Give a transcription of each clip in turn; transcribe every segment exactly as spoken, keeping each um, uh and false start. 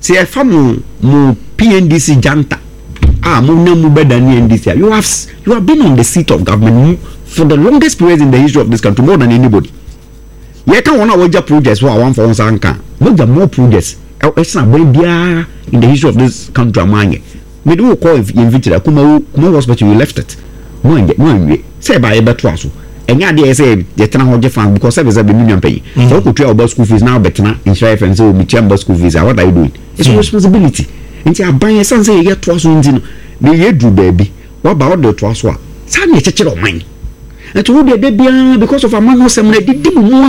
say I found mo P N D C janta. Ah, mo na mo better than N D C. You have you have been on the seat of government for the longest period in the history of this country, more than anybody. You can't want to watch projects for one for one sanka. Look at more projects. It's not very in the history of this country. Man, we do call if you invited a Kuma Kuma hospital, you left it. No, no, say by a better one. And yeah, they say they turn out different because service have been million pay. So could tell about school fees now, but now insurance and so we chamber school fees. What are you doing? It's a responsibility. And you are buying a son say you get twice in the year do baby. What about the twice one? Suddenly a church of mine. And to be a baby because of a man who said, I did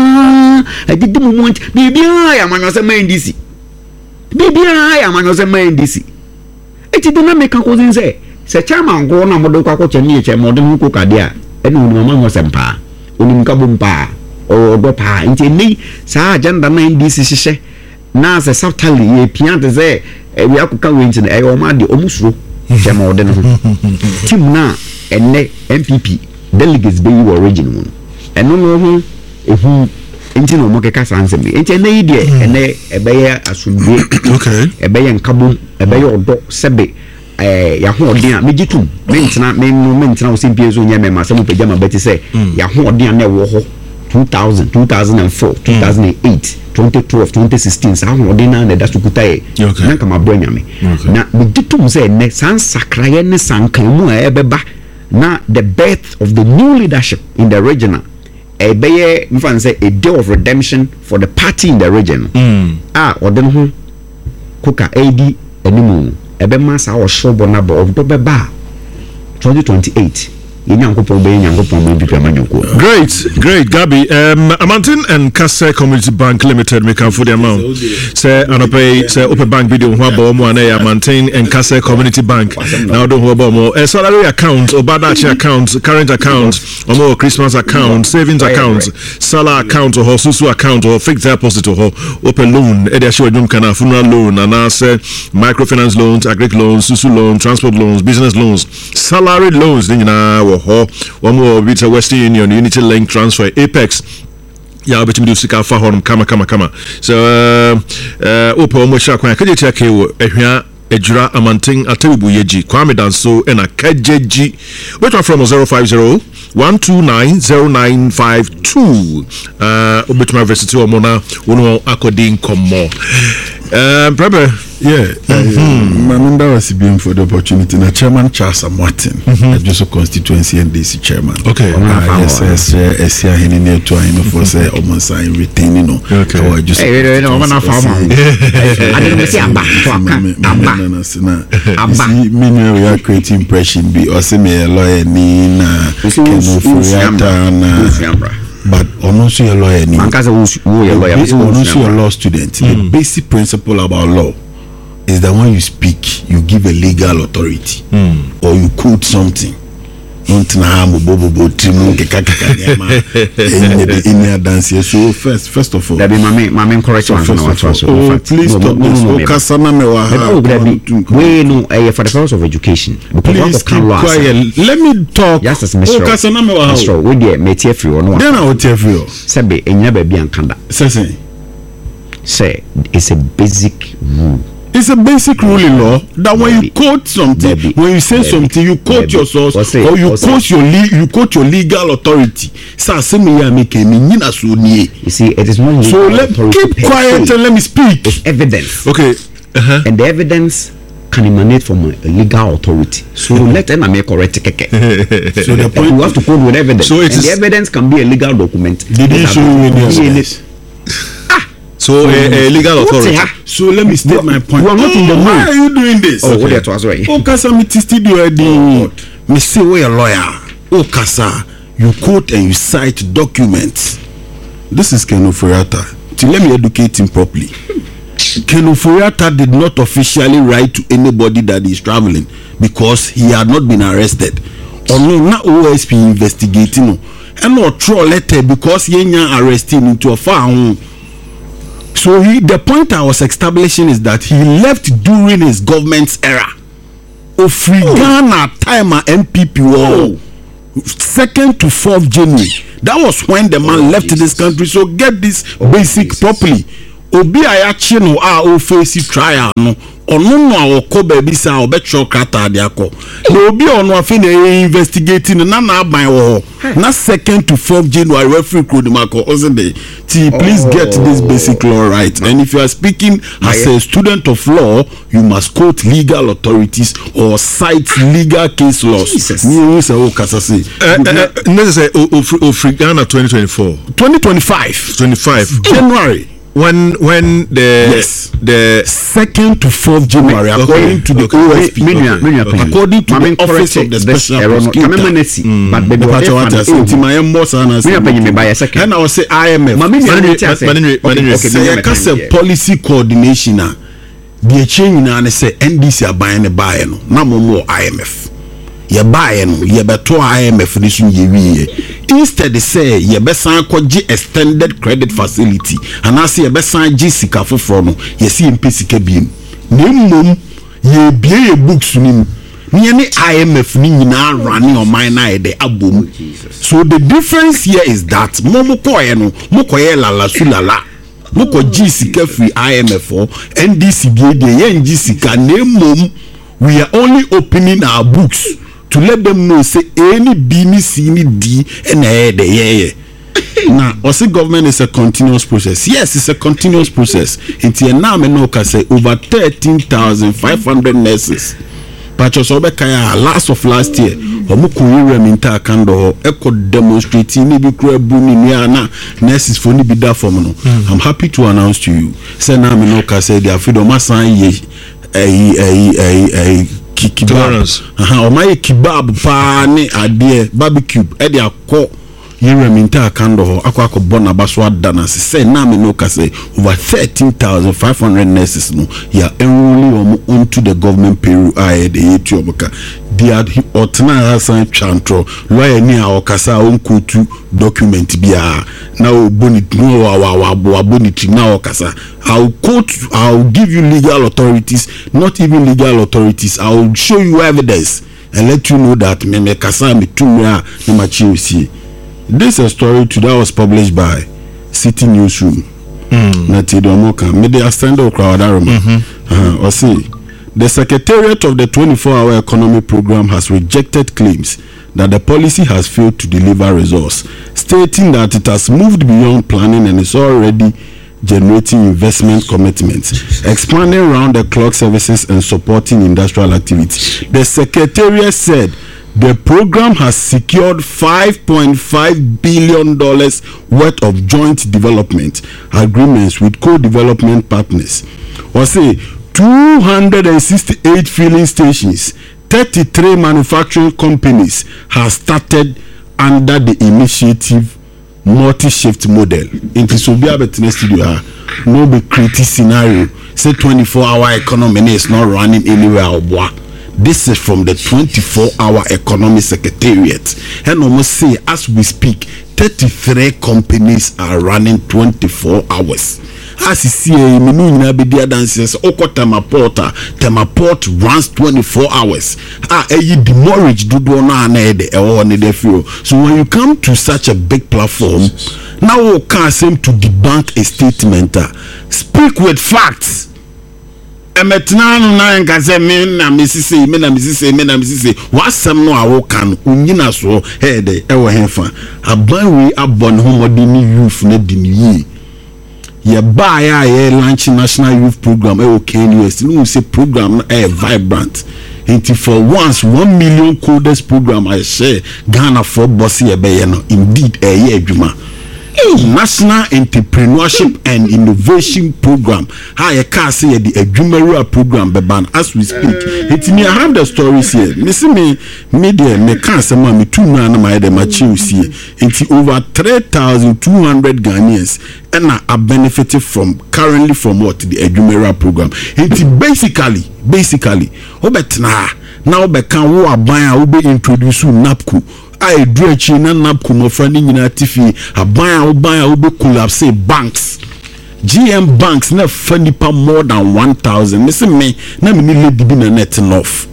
I did want baby. I am an awesome man. D C. Baby, I am an awesome man. D C. It didn't make a cousin say, Sir Chairman, go on a model cockroach and nature more than cook a dear. And when mamma was empa, unim kabumpa, or dopa, into me, Sir Gender nine D C. Now, the subtly, a piano say, we are coming to the Ayomadi Omusro, Jamorden. Tim na, and M P P, delegates be your original. And no more, if who, into no Mokaka answer me. It's an idea, and a bayer as we okay, a bay and kabum, a bay or dog, sebe. Eh, Yahoo dia mejitum mentina men mentina o simpie zo nyame ma se mo pejama beti say Yahoo dia na wo ho two thousand two thousand four two thousand eight twenty twelve twenty sixteen sa ho dia na da sukuta e na kama bro nyame na mejitum say ne san sakraye ne sankan mu e beba na the birth of the new leadership in the region e beye mfan say a day of redemption for the party in the region ah odem ho kuka ad enimu ebe masa o shobo na bo do beba twenty twenty-eight yenyankopon be yenyankopon be bi amanyoko. Great, great, Gabi. Um, Amantin and Kase Community Bank Limited make up for the amount. Say anope say open bank video ho aba mo na Amantin and Kase Community Bank. Now do ho aba mo a salary account, obadachi account, current account, or more Christmas account, savings account, sala account or susu account or fixed deposit or open loan, e dey show dum kana funeral loan and say microfinance loans, agri loans, susu loans, transport loans, business loans, salary loans din na ho one more bit of Western Union, Unity Link Transfer, Apex. Yeah, but you do sika fa honum kama kama kama. So uh uh opo mo sha kwan kaje take wo ehwa ejura Amantin Atebubu Yeji Kwame Danso and a Kajeji. Which one from zero five zero one two nine zero nine five two. Uh obetuma university o mona wono akodin komo. Um brother, yeah, mm-hmm. I remember was being for the opportunity. Na Chairman Charles Martin, mm-hmm. Just constituency N D C chairman. Okay, uh, yes, yes, yes, yes, he near to him for say almost I retain, you know. Okay, I just hey, no, no, no, I didn't say amba, amba. Me know we are creating impression. Be also me a lawyer ni na Kenu Furiata na. But also a lawyer ni. Also a law student. The basic principle about law is that when you speak, you give a legal authority, mm. or you quote something. Don't na bobo bobo trimu kekakaka in dance. So first, first of all, that be my main, my main correction. Oh, please stop this. Okasana me wa ha. We know for the purpose of education. Please keep quiet. Let me talk. Yes, as Mister Okasana me wa ha. Mister We dey metie free or no. Then I will tell you. Sebe enya ba bi ankanda. Say say. Say it's a basic rule. It's a basic rule in law that when you quote something, Baby. when you say Baby. something, you quote Baby. your source What's it? or you What's quote it? your le- you quote your legal authority. Sa se me ya make me nyina so nie. You see, it is not So let keep quiet and let me speak. It's evidence. Okay. Uh-huh. And the evidence can emanate from a legal authority. So let them make correct keke. So the point you have to quote with evidence. So it and is, the evidence can be a legal document. Did he show you any evidence? So a, a legal authority. So let me state my point. You are not oh, in the mood. Why are you doing this? Oh, okay. what that was right. Oh, Kasa, me studio the me say we a lawyer. Oh, Kasa, you quote and you cite documents. This is Kenu Furiata. To let me educate him properly. Kenu Furiata did not officially write to anybody that is traveling because he had not been arrested. Or no, not O S P investigating. No. And not throw letter because he ain't arresting into a farm. So he, the point I was establishing is that he left during his government's era. Of free oh. Ghana time at M P P oh. second to fourth January. That was when the man oh, left Jesus. This country. So get this oh, basic Jesus. Properly. obi a yachi no a o face trial no ono no a okọ baby sa obetro krata de akọ na obi ono afi na investigating na na aban wo na second to fourth January referee Krodimako Ozende t please get this basic law right, and if you are speaking as a student of law you must quote legal authorities or cite legal case laws. Me say o kasa say necessary Africana twenty twenty-four twenty twenty-five twenty-five January when when the yes the second to fourth January okay. according to the okay. O S P okay. okay. okay. according to the office of the special prosecutor but baby what and I will say I M F say policy coordination the change na say N D C aban ne buy no na mo I M F ye buy no ye beto I M F ni so ye wie instead say ye besan kwaji extended credit facility and I say ye besan ji sika foforo no ye si mpe sika biem na mmom ye bie ye books nim me ni I M F ni nyina running on my na de abom. So the difference here is that momo koye no mo koye lala sulala moko ji sika free I M F or N D C bie de ye nji sika na mmom we are only opening our books to let them know say any B ni C ni D and eh de yeah now also government is a continuous process. Yes, it's a continuous process. Until now me no can say over thirteen thousand five hundred nurses Pacho Sobekaya last of last year omo kuyi minta kando eko demonstrate ni bi kura bu ni na nurses for ni bi da form no. I'm happy to announce to you say now me no can say their freedom asan ye eh eh eh eh kibab aha o my kebab pa ni ade barbecue e de akọ yere minta kando ho akọ akọ bona baso adana say na me no ka say over thirteen thousand five hundred nurses no ya enrolling onto the government payroll I the etu oboka dia otna hasan chantro lawyer ni a okasa onkotu document bia na obonit no wa wa wa bonit na okasa I'll quote I'll give you legal authorities, not even legal authorities. I'll show you evidence and let you know that me me kasa me tumra na machiusi. This is a story today that was published by City Newsroom. Na tidomoka me dey stand up crowd aroma. Uh, or see the Secretariat of the twenty-four hour economy program has rejected claims that the policy has failed to deliver results, stating that it has moved beyond planning and is already generating investment commitments, expanding round the clock services and supporting industrial activity. The Secretariat said the program has secured five point five billion dollars worth of joint development agreements with co-development partners. Or say two hundred sixty-eight filling stations, thirty-three manufacturing companies have started under the initiative multi-shift model. Into Sobia Betine studio ha no be creative scenario say twenty-four hour economy is not running anywhere or this is from the twenty-four hour economy secretariat and almost say as we speak thirty-three companies are running twenty-four hours. As you see, me no nyina be dia dances okota porta Temaport runs twenty-four hours. Ah, eyi demorage dodo na na ede e wo ne defio. So when you come to such a big platform, now you can seem to debunk a statement. Uh, speak with facts. Emetna no na nka se me na mesisi me na mesisi me na mesisi wasam no awo kan unyina so ede e wo hefa aban we abon homodi ni youth na di ni ye buy a launch national youth program e o K N U S no say program e vibrant until for once one million coders program I share Ghana for bossy e be no indeed e ye adwuma national entrepreneurship and innovation program how you can say the adwumawura program beban as we speak it me I have the stories here me see me media me can say me two na na my dem achieve see until over three thousand two hundred Ghanaians and are benefiting from currently from what the adwumawura program it basically basically obetna now be kan wo aban a wo be introduce NAPCO I dredge na NAPCO mo friend nyina tifi aban oban a obe collapse banks G M banks na fanipa more than one thousand. Me say me na me ni lady bi na net enough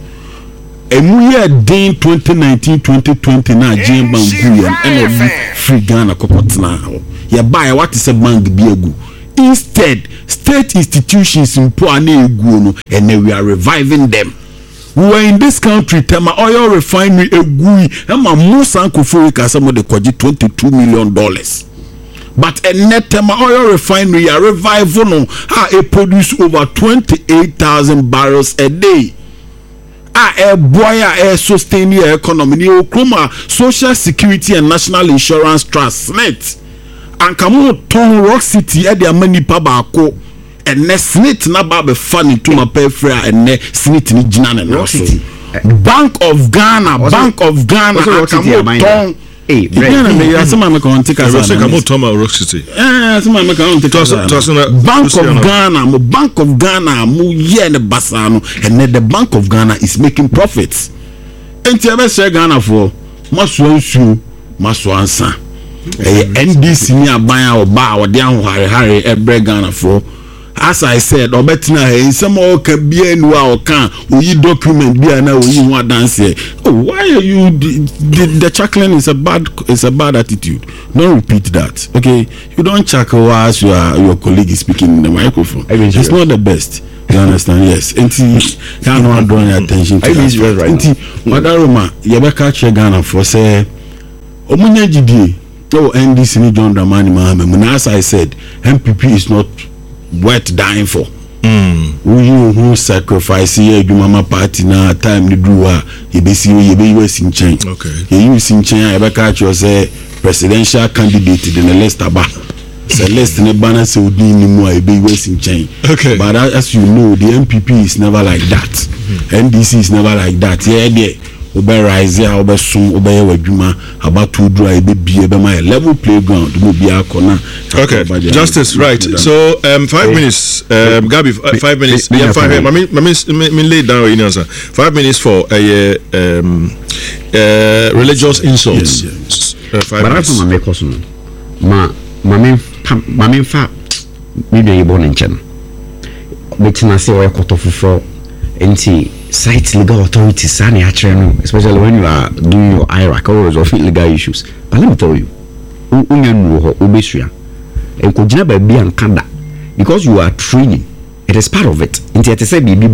emu year din twenty nineteen twenty twenty na G M bank guyan and free Ghana kokotna ya buy what is a bank bi egu Instead, state institutions in Puane Eguno, and then we are reviving them. We were in this country, Tema Oil Refinery Egui, and my Musa Kufurika, some of the Kwaji twenty-two million dollars. But a net Tema Oil Refinery, a revival, no, how it produce over twenty-eight thousand barrels a day. Ah, a boy, a sustain your economy, you Kruma, Social Security and National Insurance Trust, net. And Kamu Ton Rock City, at their money pabako. And ne snit na ba be funny to my pay free and ne snit ni jinan and also Bank of Ghana, also, Bank of Ghana, Akamu Hey, Ghana, me ya sama me kon tika sa. Say Kamu Toma Rock City. Eh, sama me kon tika sa. Bank of Ghana, mo Bank of Ghana, mo ye ne basano, and ne the Bank of Ghana is making profits. Enti ebe say Ghana for maso nsu, maso ansa. Eh, N D C ni aban a oba o de anhare hare ebre Ghana for. As I said, Obetina hey, some more can be anywhere or can we document be now you want dance here. Oh, why are you the, the, the chuckling is a bad is a bad attitude. Don't repeat that. Okay, you don't chuckle as your your colleague is speaking in the microphone. It's not the best. You understand? Yes. Enti can't want drawing attention to that. Right Enti Madaroma, you better catch Ghana for say Omunya Gidi. Oh, N D C ni John Dramani Mahama. As I said, M P P is not worth dying for. Mm. We who sacrifice here Jumama party na time ni druwa yebesi yebe US in change. Okay. Ye US in change ebe catch you say presidential candidate in the list aba. Celeste ne bana se odi ni mu ebe US in change. Okay. But as you know, the M P P is never like that. Mm-hmm. N D C is never like that. Yeah, there. Obe rise ya obe sum obe ye wadwuma about to draw ebe bi ebe my level playground mo bi akona. Okay, Justice, right. So um five hey. minutes um Gabi uh, five minutes yeah, yeah five I mean I mean me lay down in answer five minutes for a uh, um uh religious insults. Yes, yes. Uh, five but minutes. I make us ma ma me ma me fa me be born in China. Betina say we koto fufro enti site legal authorities and especially when you are doing your I R A C or of legal issues. But let me tell you, because you are training, it is part of it. It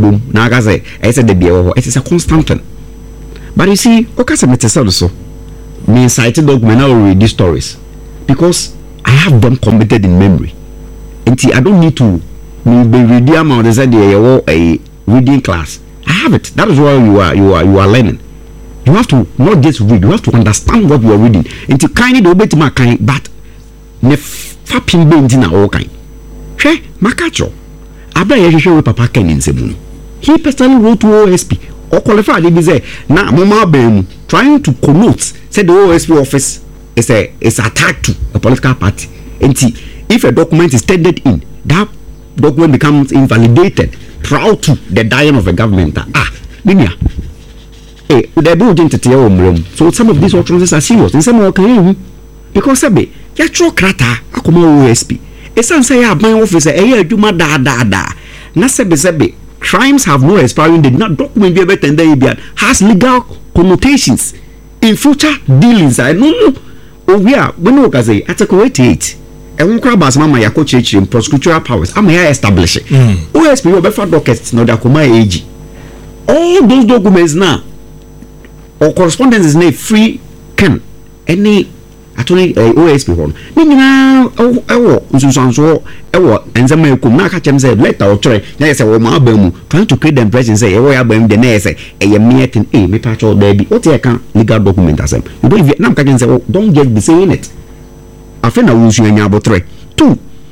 is a constant thing. But you see, so me cited document now read these stories because I have them committed in memory. And I don't need to be reading or a reading class. I have it. That is why you are you are you are learning. You have to not just read. You have to understand what you are reading. And to kind of obey to my kind, but ne fapin be na all kind. She makacho. Abra ye hwehwe papa kan nsemu. He personally wrote to O S P or qualified he say na mama bem trying to connote say the O S P office is a is attack to a political party. And if a document is tendered in, that document becomes invalidated. Proud to the dying of a government. Ah, Linia. Eh, they build into the room. So some of these utterances are serious. In some way, because Sabe, Yatro Krata, Akuma O S P. A son say, my officer, a year, Juma da da da. Nasabe Sabe, crimes have no expiring date, not document be better than they has legal connotations in future dealings. I know, oh, yeah, we know, because I at a eight. And one crab mama yako church in prosecutorial powers. I'm here establish it. Mm. O S P will be for dockets no dakuma age. All those documents now or correspondence is na free can any attorney uh, O S P one. Ni na ewo nsunsanso ewo enzema ekum na ka chem say letter or try na say wo ma abamu trying to create the impression say ewo ya abam the na say e ye meeting eh me patch all there be what you can legal document asem. You don't even na ka say don't just be saying it. Afena wusu enya abotre two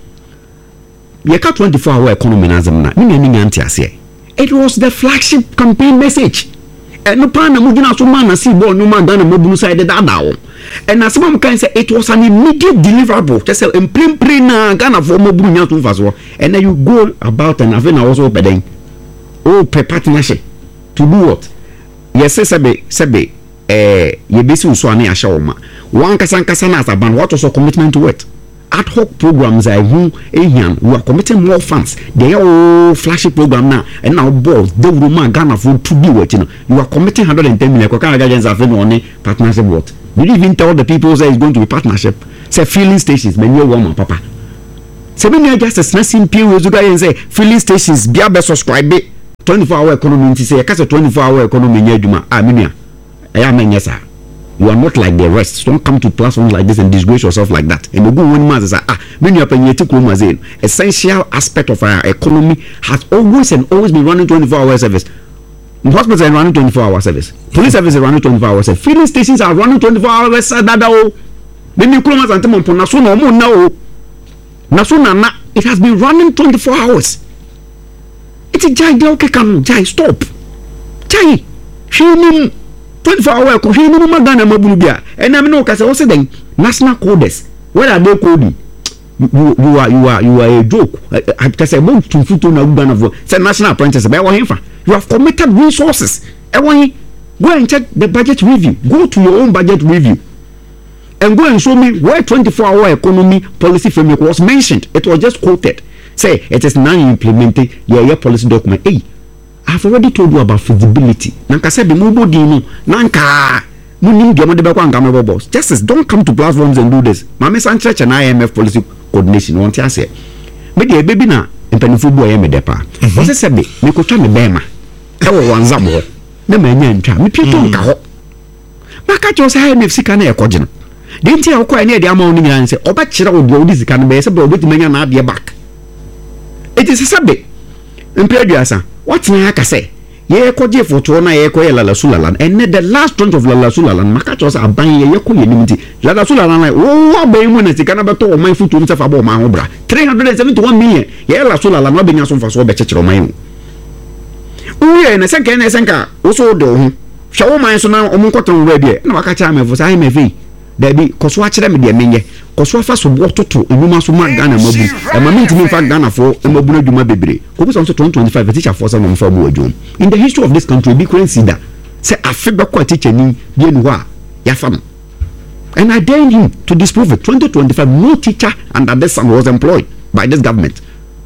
yeka twenty-four hour economy na azam na ni ni nyanti ase it was the flagship campaign message and no plan na mugina so man na see ball no man dan na mabunu side that dawo and as mom can say it was an immediate deliverable just say in plain plain na Ghana for mabunu nya to faso and then you go about and afena also peden oh partnership to do what yes sebe sebe eh yebesi uso ani ahya wo ma one kasa kasa na asaban what was your commitment to it ad hoc programs I who ehian we are committing more funds they are flagship program now and now board the woman Ghana for to be what you know you are committing one hundred ten million kwa kana agents have no any partnership what did you even tell the people say it's going to be partnership say filling stations men you woman papa Seven justice na simpie we zuga yen say filling stations bia be subscribe twenty-four hour economy nti say kase twenty-four hour economy nya adwuma ah menua eya menye sa you are not like the rest. Don't come to platforms like this and disgrace yourself like that. And go one man say ah menua panyeti kroma say essential aspect of our economy has always and always been running twenty-four hour service. Hospitals are running twenty-four hour service. Police service is running twenty-four hour service. Filling stations are running twenty-four hour service. Dada o meni kroma santemon po na so no mo na o Naso nana, it has been running twenty-four hours. It's a jai de okay can jai stop. Jai. She nim twenty-four hour ko she nim magana mabunu bia. And I know kase what's then national codes. Where are they coding? You, you are you are you are a joke. I can say about to futu na Uganda for say national apprentice be won fa. You have committed resources. E won go and check the budget review. Go to your own budget review. And go and show me where twenty-four hour economy policy framework was mentioned. It was just quoted. Say it is now implemented. Yeah, yeah, policy document. Hey, I've already told you about feasibility. Nanka said the mobile dino. Nanka, munim diamond de bakwa boss. Justice, don't come to platforms and do this. Mama Sanchez and I M F policy coordination. Want to say, me the baby na impenifu boy me depa. What's it say me? Me ko twa me bema. E wo wanzabo. Na me nya ntwa. Me pieto nka ho. Maka cho say I M F sika na ekoje no. Didn't you acquire near the amount and say, Oba Chira would go this can be a bit many na dia back. It is a subject. Imperiasa, what's Naka say? Ye koje for Tona Eko La Sulalan, and the last tranche of La Sulalan, Macachos are buying a Yoko unity. La Sulalan, oh, bay when it's a canabato, my foot to himself about my obra. three hundred seventy-one million. Ye La Sulalan, not being assumed for so better of my own. Oh, and a second, a senka, also do. Show my son now, Omukoton ready. No, I catch him for I M F. Debi koswa kire me de menye koswa fa so bo toto enuma so ma Ghana mabu e ma minti me fa Ghana fo e mabu na dwuma bebre ko so twenty twenty-five teacher for some for mo adwum in the history of this country be consider say afi be ko teacher ni bi enu ha ya fa no and I dare him to disprove it. twenty twenty-five no teacher under this sun was employed by this government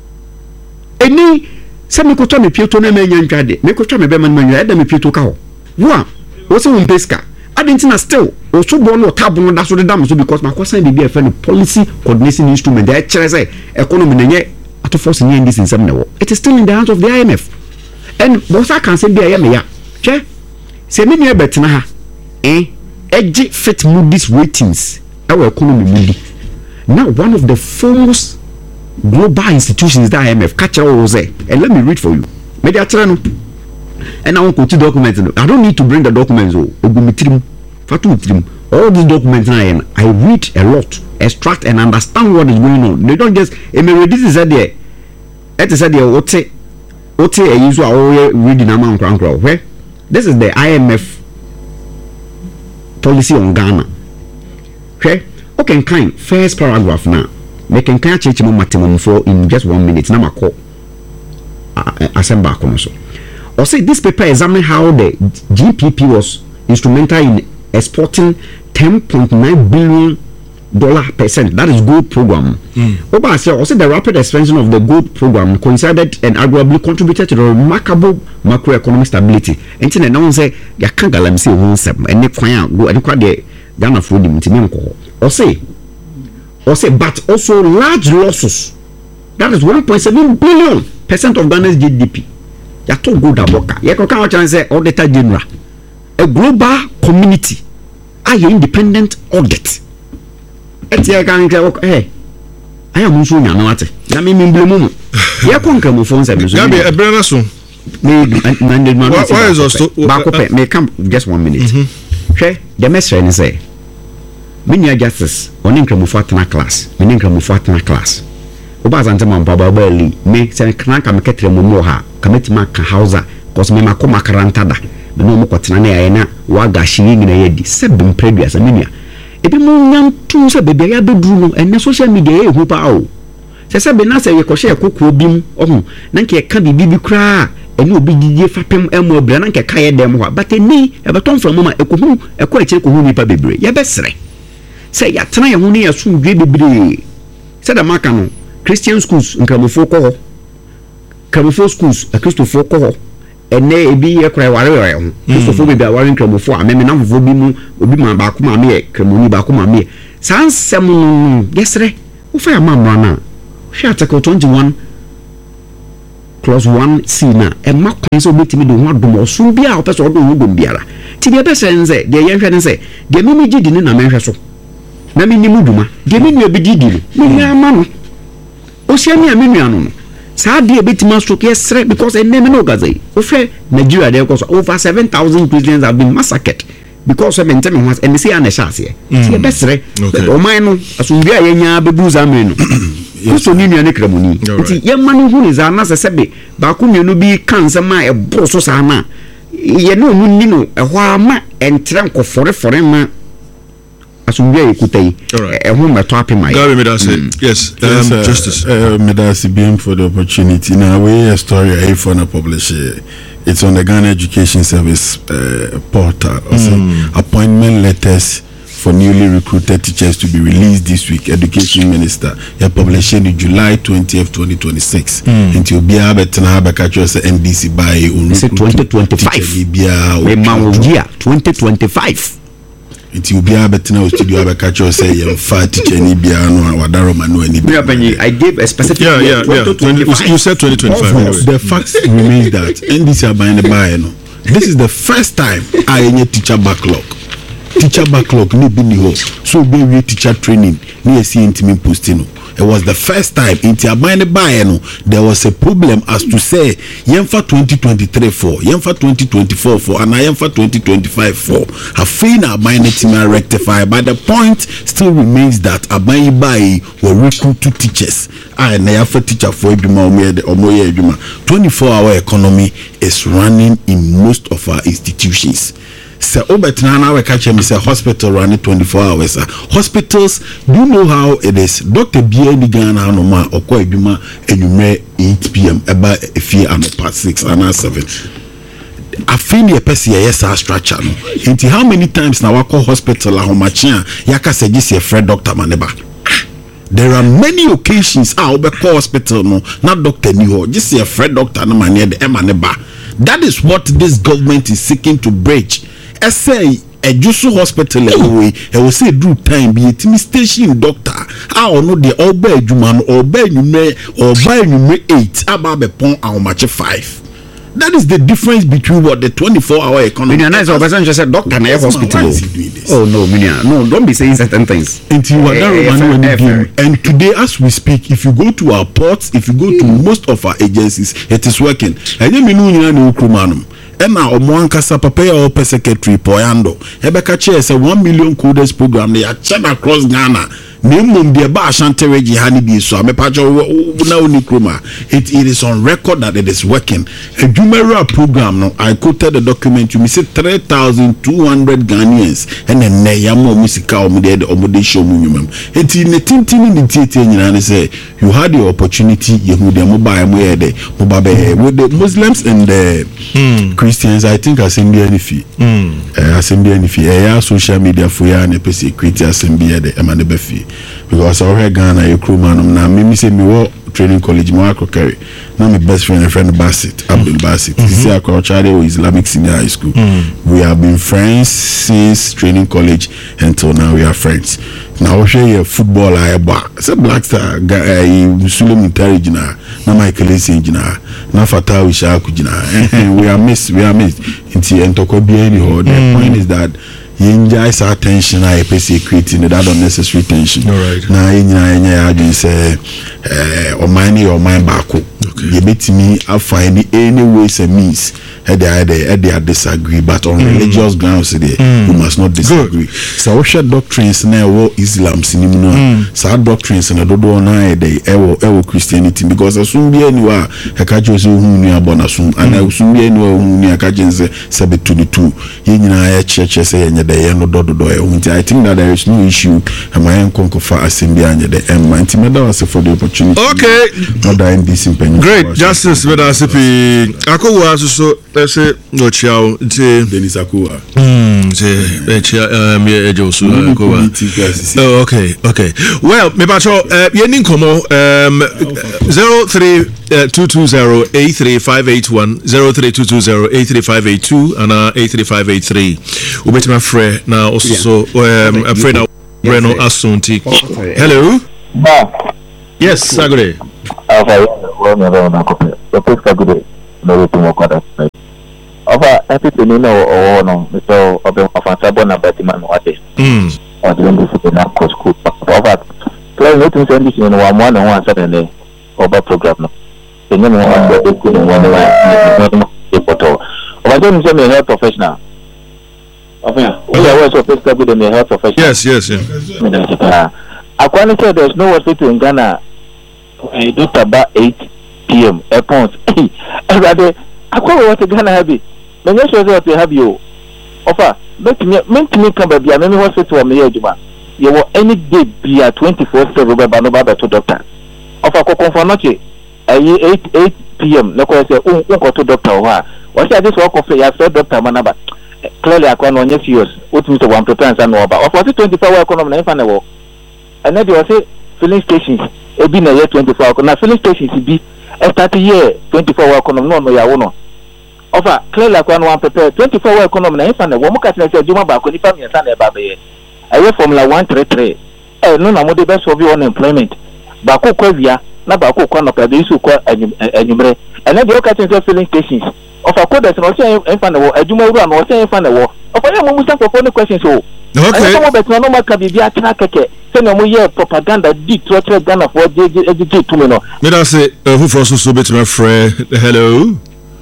eni se me ko to me pieto na me nya ntwade me ko to me be man manwa e da me pieto ka ho wo a wo se wo mpeska adentina still also born or tab no that so the dam so because my question be be a policy coordination instrument there chere say economy nenye ato force ni ndis nsem ne wo it is still in the hands of the I M F and both I can say be me ya che se me ne betena ha eh eji fit Moody's ratings our economy mudi now one of the foremost global institutions that I M F catch all say and let me read for you me dey chere no and I want to document no I don't need to bring the documents oh ogumitrim all these documents I, I read a lot, extract and understand what is going on. They don't just I mean this is there. That is there what say what say a user always reading amount crown crown. Where this is the I M F policy on Ghana. Okay, okay, kind first paragraph now. They can catch it maximum for in just one minute. Now I call assemble also. Or say this paper examine how the G P P was instrumental in exporting ten point nine billion dollar percent. That is gold program. Oba say also the rapid expansion of the gold program coincided and arguably contributed to the remarkable macroeconomic stability. Internet now say ya kan galam say won sem ene kwan go ade kwa de Ghana for dim ntimi nko. Or say or say but also large losses. That is one point seven billion percent of Ghana's G D P. Ya to gold aboka. Ya ko kan chan say auditor general a global community are independent audit etia kan ke eh I am so nya na wate na me memblemu mu ye kon kan mo phone service Gabi e brana so me manded man why is also back up me come just one minute hwe the message ni say me nya justice oni nkramu fatana class me nkramu fatana class oba zante man baba bali me se kan kan me ketre mo mo ha kametima ka hausa cause me makoma karanta da no mo kwatena na ya na waga hiri nyina yedi sebem preduas amenia ebi mo nyam tu se bebe ya bedru no enne social media e hu pa o se se be na se ye ko hye kokko bim ohun na nke ka bibi bi kra ene obi gidie fapem emo obra na nke ka ye dem ho but eni e beton from mama e ko hu e ko eche ko hu ni pa bebre ye besere se ya tena ye hu ni ya su dwe bebre se da maka no Christian schools nkramofo ko ho kramofo schools a Christopher ko ho ene ebi ye kra ware ware ho Christopher be ba ware nkramofo a meme namfo bi mu obi ma ba ko ma me kramoni ba ko ma me sansem no yesere wo fa ya mamra na hwɛ article twenty-one clause one c na ɛma kwan sɛ obetumi de ho adom ɔsom bi a ɔpɛ sɛ ɔde ho dom biara ti deɛ bɛsɛ nse deɛ yɛhwɛ ne sɛ deɛ mimi gye di ne na mɛhwɛ so na mi nimu duma deɛ mi nua bi gye di no mi nua ama no ohyia mi a mi nua no no saa deɛ betumi astroke yɛsrɛ because ɛnɛ mi na ɔgaza yi wohwɛ Nigeria deɛ ɛkɔ so over seven thousand Christians have been massacred because of mente me ho and say an ɛhyɛ aseɛ ti yɛbɛsrɛ ɔman no asomdua a yɛnya bɛbu zamre no so ni nua ne kramuni nti yɛma no hu ne za na sɛ sɛbe baako mienu bi kan nsɛm a ɛboro so saa na yɛ no mu ni no ɛhɔ ama ɛntrɛ nkɔfɔre fɔre ma asomdua yɛkuta yi ɛho mɛtɔ apema Gary Medase yes um, yes uh, justice uh, Medase B M for the opportunity now we a story I for na publish it's on the Ghana Education Service uh, portal also mm. appointment letters for newly recruited teachers to be released this week. Education Minister, they published in July twentieth, twenty twenty-six. Mm. Until Bia Betana Bakacho say N D C by twenty twenty-five. Bia twenty twenty-five. Until Bia Betana studio Bakacho say you fat teacher ni Bia no Wadaro Manu any. I gave a specific. Yeah, yeah, yeah. You said twenty twenty-five. Anyway. The fact remains that N D C are buying the buy no. This is the first time I any teacher backlog. Teacher backlog ni bi ni ho so be we teacher training ni esi intimi posting. It was the first time in Tiabane Bayano there was a problem as to say Yemfa twenty twenty-three for Yemfa twenty twenty-four for and Yemfa twenty twenty-five for Hafina Abane team rectify, but the point still remains that Abane Bayi will recruit two teachers. I never teacher for Omoye twenty-four hour economy is running in most of our institutions. Say Obetrana we catch me say hospital running twenty-four hours. Hospitals, do you know how it is? Doctor B N Ghana no ma okwa edwuma enyume eight p m eba efie anopa six and seven. I feel the person yes our structure no. Into how many times now I call hospital a homachia yaka say this your friend doctor maneba. There are many occasions I will call hospital no not doctor ni ho just your friend doctor no man the emaneba. That is what this government is seeking to bridge. I say a Jusu hospital away, I will say do time be a station doctor. I will know the all bed you man or bed you may or buy you may eight about a pond how much five. That is the difference between what the twenty-four hour economy. Nice person just said doctor na hospital. Oh no, Minia, no, don't be saying certain things. Until you are and today as we speak, if you go to our ports, if you go to most of our agencies, it is working. I didn't mean no krumanum. Ena omwankasa papa ya ope secretary Poyando ebeka chair say one million coders program they are check across Ghana nemum de ba ashantereji hani bi so amepacho na oni kroma it it is on record that it is working. A Jumera program no I quoted the document you me say three thousand two hundred Ghanaians and then ne yamo musika omde de omde show munumam enti ne tintini ni tietie nyina ne say you had the opportunity you hu dem mobile mo ye de mobabe with the Muslims and the mm. Christians I think assembly any fee mm. uh, assembly any fee uh, social media for ya ne pese create assembly de emane be fee because I heard Ghana you crew man na me say me wo training college mo akokari na my best friend a friend Basit Abdul Basit this is Akrochade Islamic Senior High School. Mm. We have been friends since training college until now we are friends. Now we share football I ba say Black Star guy Suleiman Tarijina na Michael Essengina na Fatah Wishaku jina we are miss we are miss into entoko bi any ho. The point is that Yenja's attention I pay creating that unnecessary tension. All right. Na yenya yenya adwin say eh o mine or mine bako. You bet me I find any ways and means head they they disagree but on mm. religious grounds they mm. you must not disagree. Good. So what doctrines na wo Islam sinimu no so doctrines na dodo na they ewo ewo Christianity because asum bi aniwa e ka je so hu ni abona sum ana asum bi aniwa hu ni aka je se seventy-two yenyina ya cheche say yenye de no dodo do e I think that there is no issue am I conquer for assembly anye de em antimeda was for the opportunity. Okay. Not N D C Great Justice Medasipi Akowa so let's say no chiao nti Denis Akowa mm nti chia um ye ejosu Akowa. Oh okay okay well me ba cho ye nin komo um zero three two two zero eight three five eight one zero three two two zero eight three five eight two and eight three five eight three ubeti my friend now also um a friend now Breno Asunti. Hello. Ba. Yes, Sagre. Alpha, one of them, okay. The first Sagre, no to more quarter. Alpha, happy to know or no, Mister Oben of Sabona Batman, what is? Hmm. Or the end of the Narco School. Alpha, play nothing sending in one one and one Saturday over program. The name of one that they couldn't one line. I don't say me health professional. Okay, we are also first Sagre in the health professional. Yes, yes, yes. According to there's no hospital in Ghana. I do about eight p m Airports. Everybody, I call what Ghana have it. When you show what they have you offer, make me make me come back. I mean, hospital me here, Juma. You will any day be at twenty-four seven by no to doctor. Offer co for not eight eight p m No question. Um, um, to doctor. What I just walk off. I said doctor manaba. Clearly, I can't on yes, yours. What Mister One to trans and over. Of course, twenty-four hour economy. I find a walk. And then they will say filling stations. It been a year twenty-four hour. Now filling stations it be a thirty year twenty-four hour economy. No, no, ya no. Offer clearly like one one prepare twenty-four hour economy. Na if I know, what can I say? Juma back when if I'm your son, baby. I hear Formula One three three. Eh, no, no, the best of your unemployment. Baku Kovia, na Baku Kwana, the issue called enumerate. And then the occasion filling stations. Offer code that's not saying if I know. A Juma run or saying if I know. Offer you must have for the questions. So. Okay. I don't know what can be a track. Send no more propaganda did to Ghana for educate to me. No, may I say, who for us to be to my friend? Hello.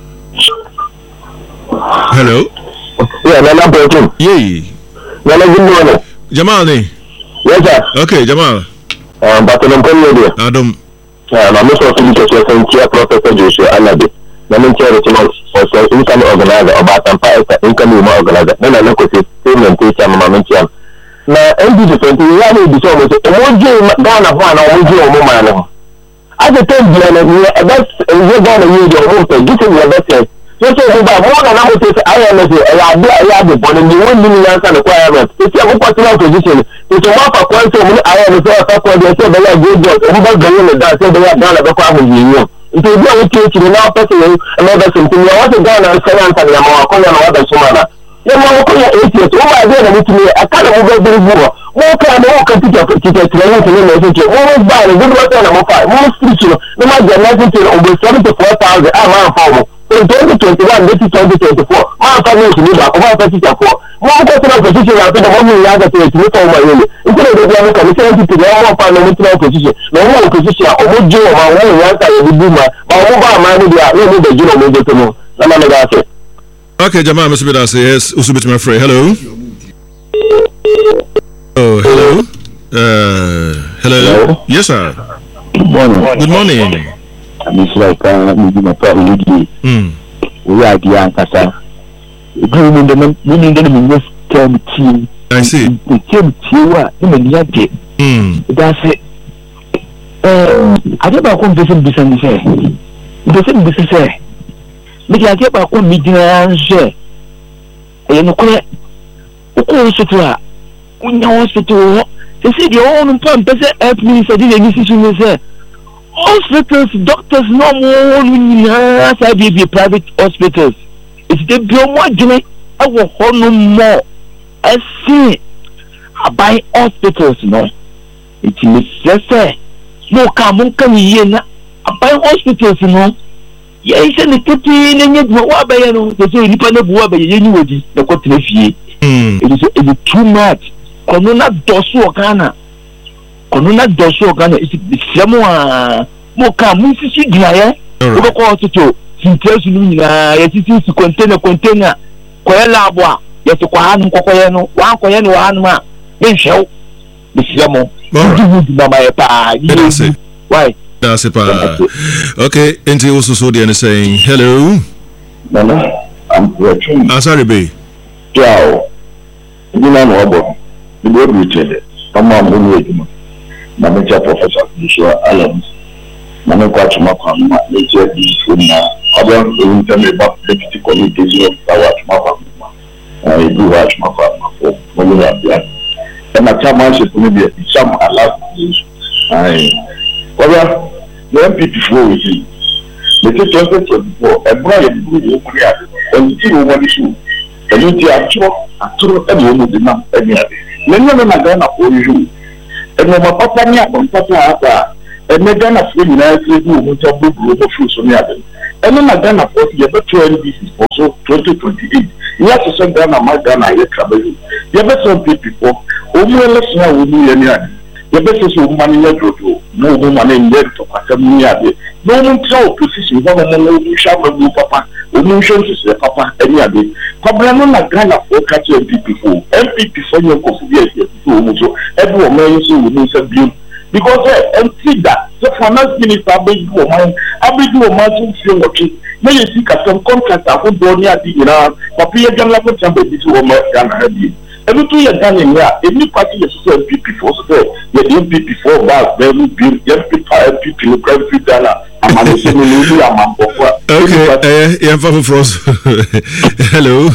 Hello. Yeah, I'm talking. Yay. Well, good morning. Jamal ni. Yes, sir. Okay, Jamal. Um, but I'm calling you. Adam. Yeah, I'm also going to say thank you, Professor Joshua Alabi. I'm in charge of for income organizer about empire income organizer. Then I look at it, payment teacher, Mamma Chiam. Na N D twenty ya na ebi so mo so mo je Ghana ho na mo je o mo ma no as a ten bia na ni e best we Ghana you do mo so this is your best so so mo ba mo na na mo say I am say e ya do e ya do bon ni won ni yan sa na requirement so say mo continue position so so mo fa kwan so mo I am say fa kwan dey say be ya go job mo ba gbe ni da say be ya Ghana be kwa mo yi yo nti bi o ke ti na person e mo ba something ya what Ghana say yan sa na mo akọ ya na what so na ya mo ko ya eight years o ba dey na mutumi akala mo be biri buo mo ka mo ka ti ti ti ti na ni na so ke mo ba ni good water na mo fa mo street no no ma je na ti o be seventy-four thousand ah ma fa mo in twenty twenty-one to twenty twenty-four ma fa mo ni ba ko ma fa ti ta ko mo ko ti na position na pe mo ni ya ga ti ti ko ma yele nti na dey na ka ni seventy ti na mo fa no mo ti na position na mo position o mo je o ma wo ya ta ye bu ma ba mo ba ma ni dia no mo be jiro mo je to mo na ma na ga se. Okay, Jamal, Mister Bidase, yes, Usubit, my friend. Hello. Oh, hello. Uh, hello. hello. Yes, sir. Good morning. Good morning. I'm like, uh, maybe my problem is Hmm. we are the answer. You mean the meaning that we must tell the team. I see. The team, you are in the yard. Hmm. That's it. I don't know what this is. This is this is. But I get back on meeting and share. And you know, hospital, when you hospital, they say the own pump, they say, help me, so did any decision, they say, hospitals, doctors, no more, I be private hospitals. It's the Biomwa Jimmy, I will hold no more. I see, I buy hospitals, no. It is just say, no, come on, come here, I buy hospitals, no. Yes, and the kitty and yet what by you the say you can't go by anybody the cotton fee. It is it is too much. Conona dosu Ghana. Conona dosu Ghana is the Samoa Moka Musisi Dia. Over call to Sintel Suna, yes, it is container container. Coela Bois, yes, to Kohan Kokoyano, one Koyano, one man. Then show the Samo. Why? That's it. Okay, and he also saw the end saying, hello. No, I'm watching. I'm sorry, babe. Ciao. You know what? The word returned. Come on, we'll wait. Manager Professor Joshua Allen. Manager Quachmaka, nature is in other internet about deputy committees of our Chmaka. I do watch my father for when you are there. And I tell myself, maybe some allow I. Well, the M P before with you. The twenty twenty-four, a Brian Blue, and two one issue. And you see, I throw, I throw everyone with the map any other. Many of them are going to hold you. And when my papa near from Papa, and the Ghana free United States movement of global fruits on the other. And then a Ghana forty, you have two N B C also twenty twenty-eight. You have to send Ghana, my Ghana, you travel. You have some people, only less now will be any other. You have some money, no woman in there to pass a million. No one tell position, one of them shall move papa, no show to say papa, any other. Problem on Ghana for catching M P P for M P P for your coffee, everyone may say we need some bill. Because uh, and see that the finance minister be do a man, I be do a man to working. May you see some contractor who don't need the Iran, but pay a gun like a chamber to a man can have you. Every two years done in here, any party is M P P for say, the M P P for bars, they will be M P P, M P P, every dollar. I'm a similar amount of work. Okay, yeah, for Frost. Hello.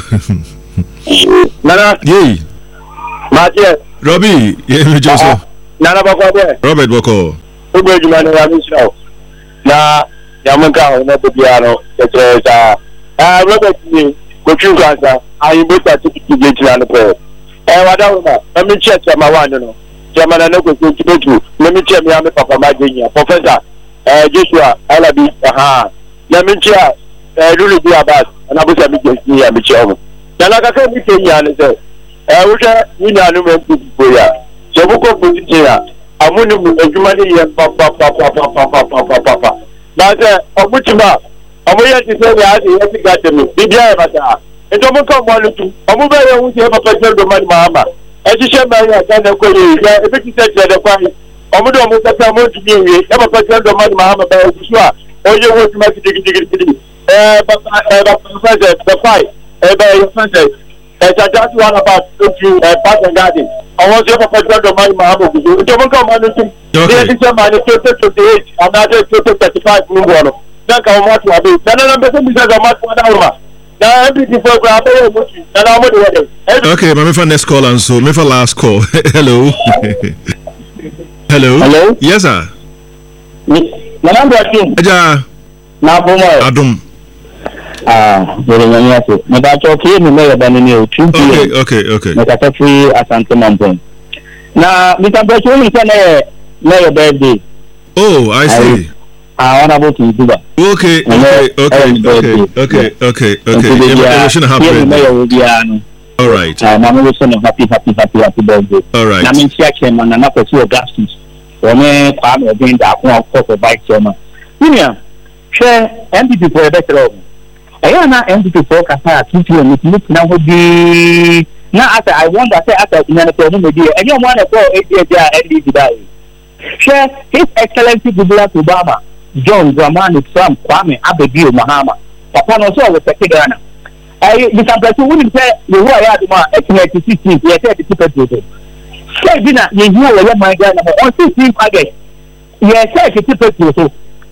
Nana, yay, Mathieu, Robbie, yeah, Joseph. Nana Boko, Robert Boko. who made you man around show? Na Yamaka, not the piano, the uh, Robert, go to Gaza, I invite that to get you on the pole. And what else? Let me check my one, you know. German, I know go to go. Let me check me, I'm a Papa Magenia, Professor Joshua, Alabi, aha. Let me check, really be about, and I was a bit me, I'm a child. Then I can't be saying, and say, I wish we know for ya. So we go to the I'm going to do money and papa, papa, papa, papa, papa. But I'm with you, I'm going to say, I have to get them. Be there, but and don't come one or two. I'm going to have a pleasure to my mamma. As you said, I can't go. If you said the price, I'm going to come to you. Have a pleasure to my mamma, but sure. Or you want to make it diggy. But the fight, the as I just want about to Park and Garden. I want to have a pleasure to my mamma. You don't come on to the money to twenty-eight, another to thirty-five. Then come what to be. Then I'm better because I'm not one hour. Now everything for grab. And I'm ready. Okay, my for next call and so my for last call. Hello. Hello. Hello. Yes, sir. My number is Aja. Now, Adum. Ah, very nice. My daughter okay, me may have been in you. Okay, okay, okay. My daughter free at Santa Mountain. Now, Mister Bertrand, you can may a birthday. Oh, I see. I want about to do that. Okay, okay, okay, okay, okay, okay, okay. All right. I'm always saying happy, happy, happy, happy birthday. All right. I'm in section and I'm not a few Augustus. For me, I'm a being that one for the bike chairman. William, share M P P for a better. I am not M P P for Qatar. Keep you and look now would be now after I wonder after in an economy, and you want to go eight years and leave today. Share His Excellency Goodluck Obama, John Dramani Trump, Kwame Abedio Mahama. Papa no so was a Ghana. I Mister President wouldn't say you were at the sixteen, you said the people. Say dinner, you know my Ghana on sixteen again. You said the people.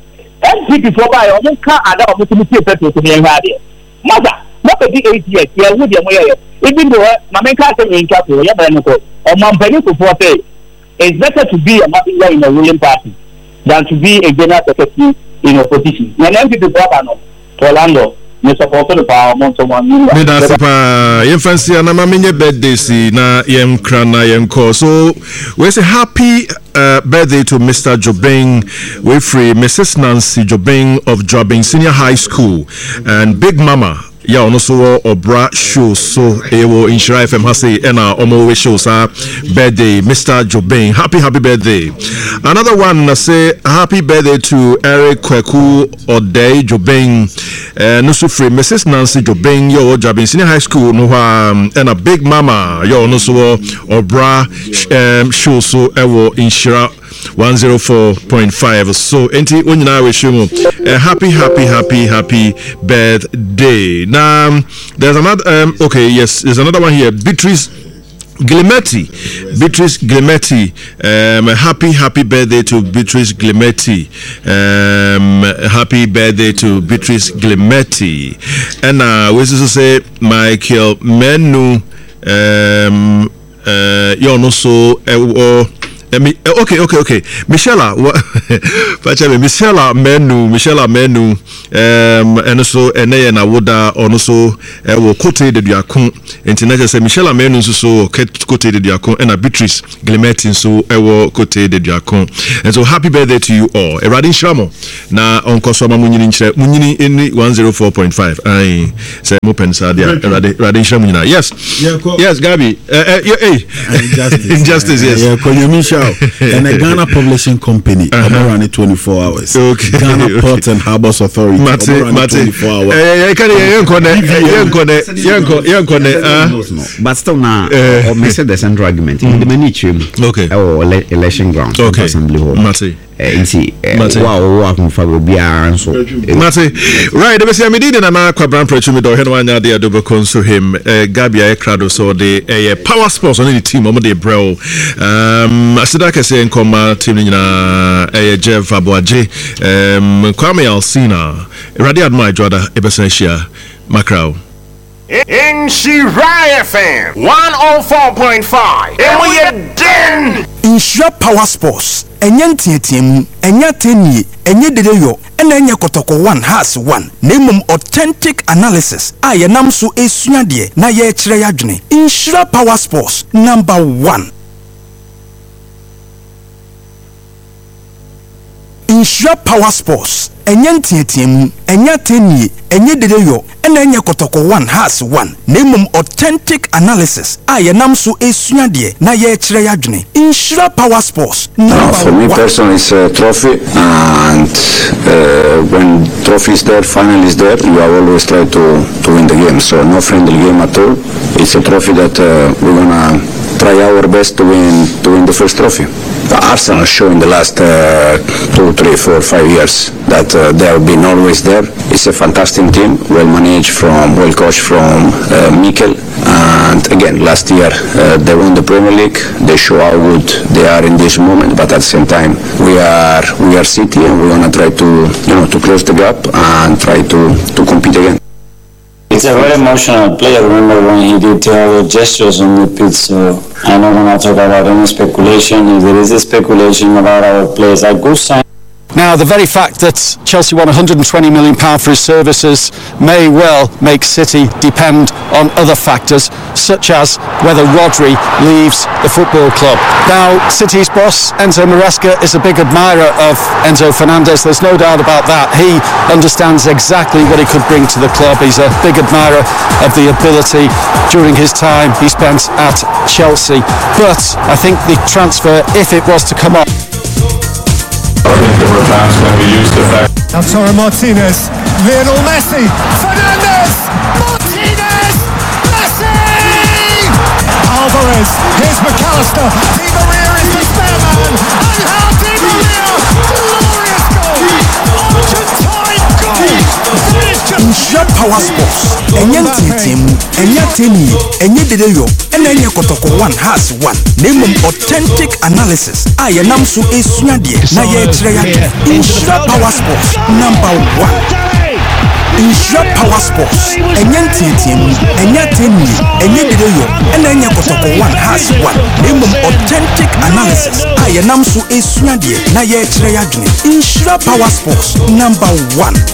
M P P for buy or one car and out to the people to be in radio. Mother, not a big eight years, yeah, would you? Even though my main car in capital, or my penny for four days. It's better to be a mother in a ruling party than to be a general secretary in opposition. When M P P governor, Orlando, you support the power among someone. Medasipa, you fancy an amamine birthday, see, na yem krana yem ko. So, we say happy uh, birthday to Mister Jobing, we free Missus Nancy Jobing of Jobing Senior High School, and Big Mama. Yeah, also Obra show so ewo Inshira F M hase ena omo we show sa birthday Mister Jobing. Happy happy birthday. Another one uh, say happy birthday to Eric Kweku Odei Jobing. Uh, no so free Missus Nancy Jobing yo Jobing Senior High School no um ena Big Mama yo no so Obra um show so ewo Inshira one oh four point five. So enti onyina we show uh, happy happy happy happy birthday. Now um, there's another um, okay, yes, there's another one here. Beatrice Glimetti. Beatrice Glimetti. Um, happy happy birthday to Beatrice Glimetti. Um, happy birthday to Beatrice Glimetti. And uh we also say Michael Menu um uh you also uh, me, okay, okay, okay. Michelle, Pacha, Michelle Menu, Michelle Menu, um, and also, and then I would also will quote the Diacon, international say Michelle Menu, so quoted the Diacon, and a Beatrice Glemetin, so I will quote the Diacon. And so happy birthday to you all. A Radin Shamo, now on Kosoma Munini, Munini in one oh four point five. I say Mopen Sadia, Radin Shamuna. Yes, yes, Gabi, uh, injustice, yes. Yeah, and a Ghana Publishing Company, uh-huh. Around twenty-four hours. Okay. Ghana okay. Ports and Harbors Authority, Mate, Mate. twenty-four hours. Eh, can you connect? You connect. But still now, or may say the central argument. The many okay. Or election grounds. Okay. Assembly hall. Mate. Nti wow wow kumfa obi anso Mate right the say me did na na kwabran prechu me do he no anya de adobe konso him Gabi aye krado so the power sports on the team omo de bro um asida ka say nkoma team ni na eh Jeff Aboaje um Kwame Alcina Radi Admire Joda ebesa hia Macrao in Shiraya F M one oh four point five and we are den Insure Power Sports enye ntietiemu enye tenie enye dedeyo ena enye kotoko one has one nemum authentic analysis a ye nam so esua de na ye kire yadwene Insure Power Sports number one. Insure Power Sports enye ntietiemu enye tenie enye dedeyo ena enye kotoko one has one nemum authentic analysis a ye nam so esua de na ye kire yadwene Insure Power Sports number no, for me one. personally it's a trophy, and uh, when trophy is there, final is there, you are always try to to win the game, so no friendly game at all. It's a trophy that uh, we're gonna try our best to win to win the first trophy. The Arsenal show in the last uh, two, three, four, five years that uh, they have been always there. It's a fantastic team, well managed from, well coached from uh, Mikel. And again, last year uh, they won the Premier League. They show how good they are in this moment. But at the same time, we are we are City, and we wanna try to you know to close the gap and try to to compete again. It's a very emotional play. I remember when he did all the gestures on the pitch, so I'm not going to talk about any speculation. If there is a speculation about our players, a good sign. Now, the very fact that Chelsea won one hundred twenty million pounds for his services may well make City depend on other factors, such as whether Rodri leaves the football club. Now, City's boss, Enzo Maresca, is a big admirer of Enzo Fernandez. There's no doubt about that. He understands exactly what he could bring to the club. He's a big admirer of the ability during his time he spent at Chelsea. But I think the transfer, if it was to come up, Lautaro Martinez, Lionel Messi, Fernandez, Martinez, Messi! Alvarez, here's McAllister, Di Maria is the spare man, and how Di Maria, glorious goal, Argentine goal! Insure Power Sports enye ntietiemu enye tenie enye dedeyo ena enye kotoko one has one nemum authentic analysis a ye nam so esua de na ye kire ya Insure Power Sports number one. Insure Power Sports enye ntietiemu enye tenie enye dedeyo ena enye kotoko one has one nemum authentic analysis a ye nam so esua de na ye kire ya Insure Power Sports number one.